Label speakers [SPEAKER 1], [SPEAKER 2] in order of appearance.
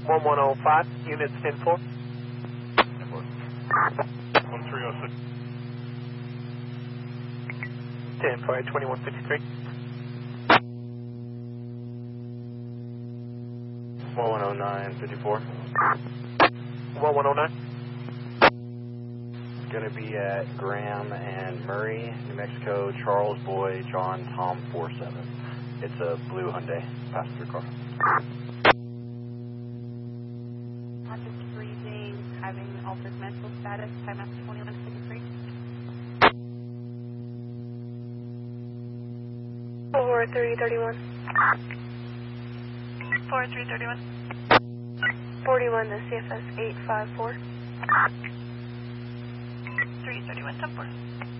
[SPEAKER 1] 1105, units 10-4.
[SPEAKER 2] 1306.
[SPEAKER 1] 10-4, 2153.
[SPEAKER 3] 110954.
[SPEAKER 1] 1109.
[SPEAKER 3] It's going to be at Graham and Murray, New Mexico, Charles Boy, John Tom 47. It's a blue Hyundai passenger car.
[SPEAKER 4] Just freezing, having altered mental status, time after 2153.
[SPEAKER 5] 4331.
[SPEAKER 4] 4331.
[SPEAKER 5] 41 to CFS 854.
[SPEAKER 4] 331, 10-4.